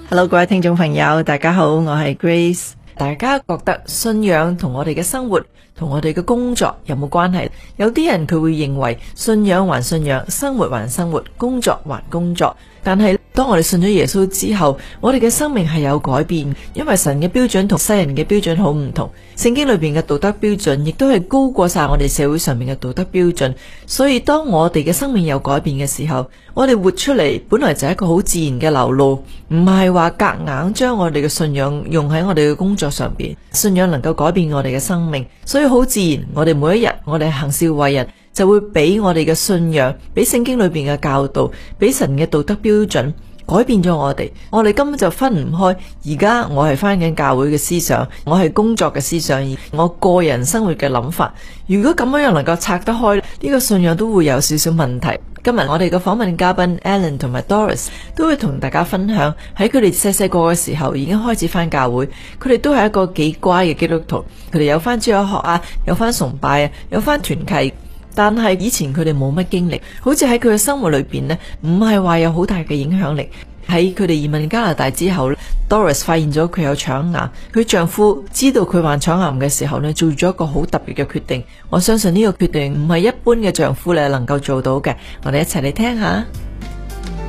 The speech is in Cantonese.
Hello， 各位聽眾朋友，大家好，我係 Grace。大家覺得信仰同我哋嘅生活同我哋嘅工作有冇關係？有啲人佢會認為信仰還信仰，生活還生活，工作還工作。但係當我哋信咗耶穌之後，我哋嘅生命係有改變，因為神嘅標準同世人嘅標準好唔同。聖經裏邊嘅道德標準亦都係高過晒我哋社會上面嘅道德標準。所以當我哋嘅生命有改變嘅時候，我哋活出嚟本來就係一個好自然嘅流露，唔係話夾硬將我哋嘅信仰用喺我哋嘅工作上邊。信仰能夠改變我哋嘅生命，所以好自然，我哋每一日我哋行事為人就會俾我哋嘅信仰，俾聖經裏邊嘅教導，俾神嘅道德標準改變咗我哋。我哋根本就分唔開。而家我係返緊教會嘅思想，我係工作嘅思想，我個人生活嘅諗法。如果咁樣能夠拆得開，呢個信仰都會有少少問題。今日我哋嘅訪問嘉賓 Alan 同埋 Doris 都會同大家分享喺佢哋細個嘅時候已經開始返教會，佢哋都係一個幾乖嘅基督徒，佢哋有返主日學啊，有返崇拜啊，有返團契。但係以前佢哋冇乜經歷，好似喺佢嘅生活裏邊呢，唔係話有好大嘅影響力。喺佢哋移民加拿大之後呢， Doris 發現咗佢有腸癌，佢丈夫知道佢患腸癌嘅時候呢，做咗一個好特別嘅決定。我相信呢個決定唔係一般嘅丈夫咧能夠做到嘅。我哋一齊嚟聽下。